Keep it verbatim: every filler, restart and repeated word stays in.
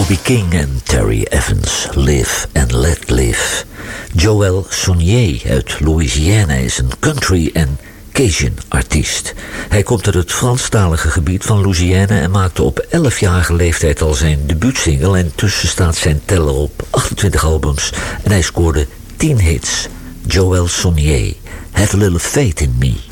Bobby King en Terry Evans, Live and Let Live. Joel Sonnier uit Louisiana is een country en Cajun artiest. Hij komt uit het Franstalige gebied van Louisiana en maakte op elfjarige leeftijd al zijn debuutsingle. En tussen staat zijn teller op achtentwintig albums en hij scoorde tien hits. Joel Sonnier, Have a Little Faith in Me.